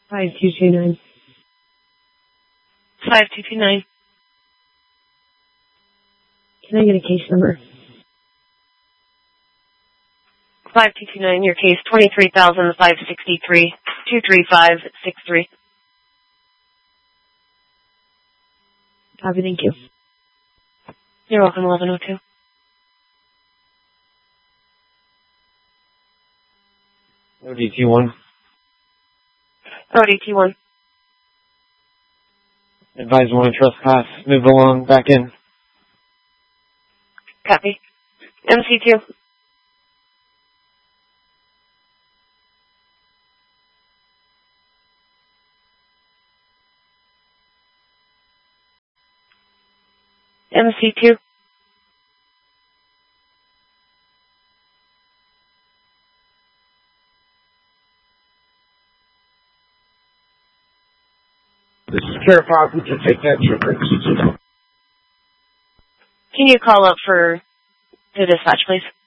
5229. 5229. Can I get a case number? 5229, your case 23,563 23563. Copy, thank you. You're welcome, 1102. ODT1. ODT1. Advise one trust class. Move along, back in. Copy. MC2. MC2. This is Sheriff Hoffman to take that trooper. Can you call up for the dispatch, please?